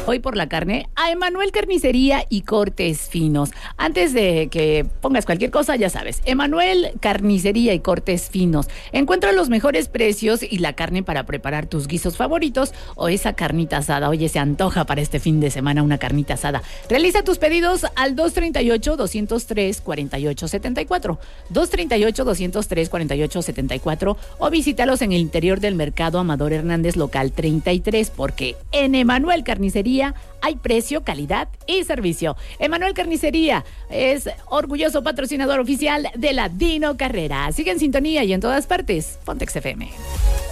Hoy por la carne a Emanuel Carnicería y Cortes Finos. Antes de que pongas cualquier cosa, ya sabes, Emanuel Carnicería y Cortes Finos. Encuentra los mejores precios y la carne para preparar tus guisos favoritos o esa carnita asada. Oye, se antoja para este fin de semana una carnita asada. Realiza tus pedidos al 238-203-4874. 238-203-4874 o visítalos en el interior del mercado Amador Hernández local 33, porque en Emanuel Carnicería hay precio, calidad y servicio. Emanuel Carnicería es orgulloso patrocinador oficial de la Dino Carrera. Sigue en sintonía y en todas partes. Pontex FM.